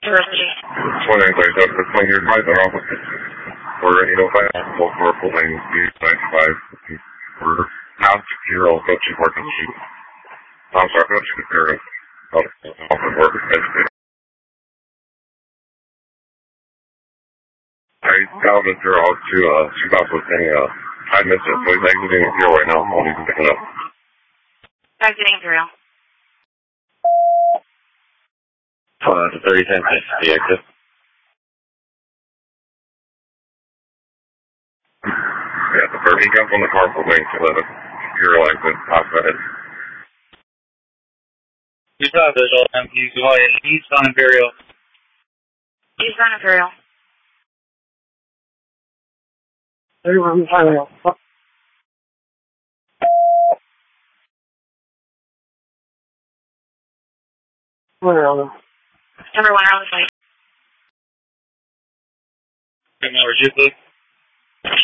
University. 20 days after 20 years by their office. We're ready to find out for full name B95 for house 0 Coach Working Sheet. I'm sorry, Coach Superior. Office work educator. I found that they're all to shoot off with any I missed it, so he's exiting the field right now. I'll even pick it up. Exiting through. The 3010 the exit. Yeah, the bird. He comes on the carpool lane to the Imperial exit, top of it. You saw visual MP, go ahead. East on Imperial. East on Imperial. 31 Imperial. Where are they? Number 1 on the site. Good number,